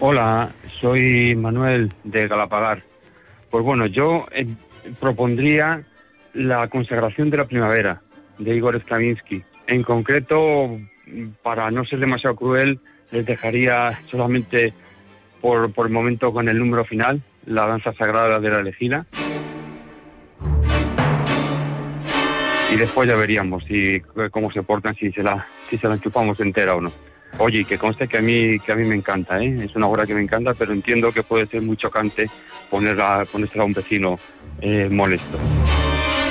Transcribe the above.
Hola, soy Manuel de Galapagar. Pues bueno, yo propondría la consagración de la primavera de Igor Stravinsky. En concreto, para no ser demasiado cruel, les dejaría solamente por el momento con el número final, la danza sagrada de la elegida. Y después ya veríamos cómo se portan, si se la enchufamos entera o no. Oye, que conste que a mí me encanta, ¿eh? Es una obra que me encanta, pero entiendo que puede ser muy chocante ponérsela a un vecino molesto.